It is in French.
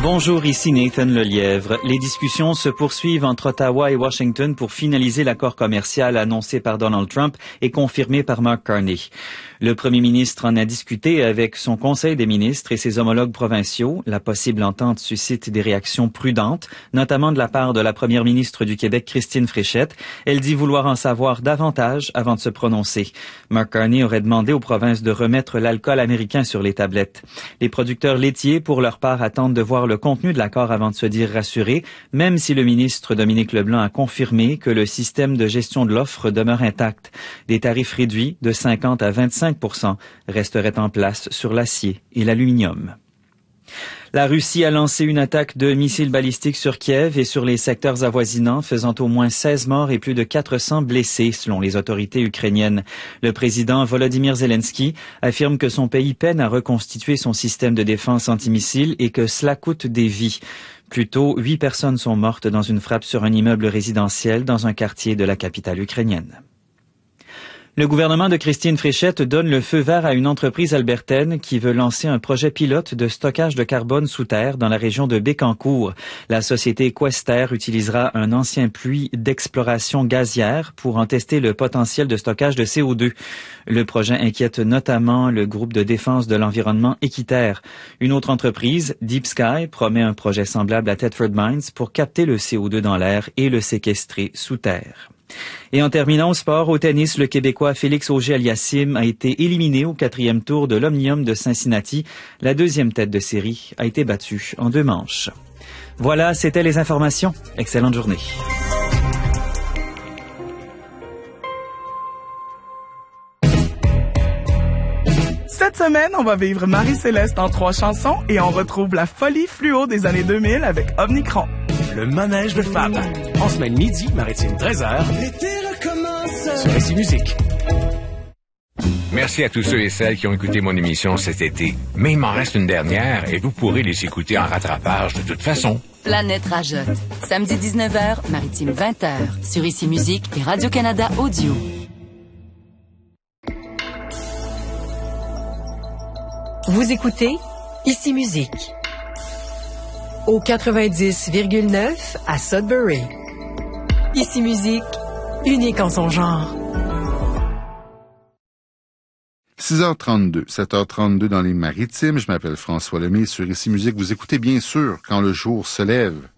Bonjour, ici Nathan Lelièvre. Les discussions se poursuivent entre Ottawa et Washington pour finaliser l'accord commercial annoncé par Donald Trump et confirmé par Mark Carney. Le premier ministre en a discuté avec son conseil des ministres et ses homologues provinciaux. La possible entente suscite des réactions prudentes, notamment de la part de la première ministre du Québec, Christine Fréchette. Elle dit vouloir en savoir davantage avant de se prononcer. Mark Carney aurait demandé aux provinces de remettre l'alcool américain sur les tablettes. Les producteurs laitiers, pour leur part, attendent de voir le contenu de l'accord avant de se dire rassurés, même si le ministre Dominique Leblanc a confirmé que le système de gestion de l'offre demeure intact. Des tarifs réduits de 50 à 25% resteraient en place sur l'acier et l'aluminium. La Russie a lancé une attaque de missiles balistiques sur Kiev et sur les secteurs avoisinants, faisant au moins 16 morts et plus de 400 blessés, selon les autorités ukrainiennes. Le président Volodymyr Zelensky affirme que son pays peine à reconstituer son système de défense antimissiles et que cela coûte des vies. Plus tôt, 8 personnes sont mortes dans une frappe sur un immeuble résidentiel dans un quartier de la capitale ukrainienne. Le gouvernement de Christine Fréchette donne le feu vert à une entreprise albertaine qui veut lancer un projet pilote de stockage de carbone sous terre dans la région de Bécancour. La société Quester utilisera un ancien puits d'exploration gazière pour en tester le potentiel de stockage de CO2. Le projet inquiète notamment le groupe de défense de l'environnement Équiterre. Une autre entreprise, Deep Sky, promet un projet semblable à Thetford Mines pour capter le CO2 dans l'air et le séquestrer sous terre. Et en terminant au sport, au tennis, le Québécois Félix Auger-Aliassime a été éliminé au 4e tour de l'Omnium de Cincinnati. La deuxième tête de série a été battue en 2 manches. Voilà, c'était les informations. Excellente journée. Cette semaine, on va vivre Marie-Céleste en 3 chansons et on retrouve la folie fluo des années 2000 avec Omnicron. Le manège de Fab. En semaine midi, maritime 13h. L'été recommence. Sur Récit Musique. Merci à tous ceux et celles qui ont écouté mon émission cet été. Mais il m'en reste une dernière et vous pourrez les écouter en rattrapage de toute façon. Planète Rajotte. Samedi 19h, maritime 20h. Sur Ici Musique et Radio-Canada Audio. Vous écoutez Ici Musique. Au 90,9 à Sudbury. Ici Musique, unique en son genre. 6h32, 7h32 dans les Maritimes. Je m'appelle François Lemay. Sur Ici Musique, vous écoutez bien sûr Quand le jour se lève.